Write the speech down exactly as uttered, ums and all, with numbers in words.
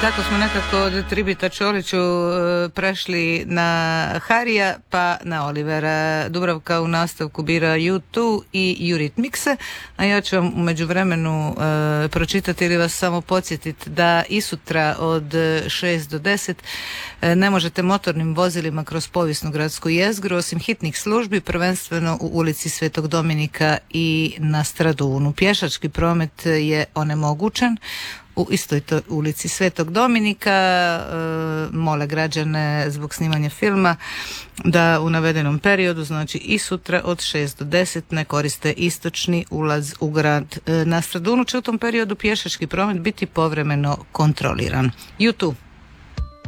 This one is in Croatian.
tako smo nekako od Tribita Čoliću prešli na Harija pa na Olivera. Dubravka u nastavku bira U dva i Eurythmics, a ja ću vam u međuvremenu e, pročitati ili vas samo podsjetiti da i sutra od šest do deset e, ne možete motornim vozilima kroz povijesnu gradsku jezgru osim hitnih službi, prvenstveno u ulici Svetog Dominika i na Stradunu. Pješački promet je onemogućen u istoj toj ulici Svetog Dominika. E, mole građane zbog snimanja filma da u navedenom periodu, znači i sutra od šest do deset, ne koriste istočni ulaz u grad. E, na Stradunu će u tom periodu pješački promet biti povremeno kontroliran. U dva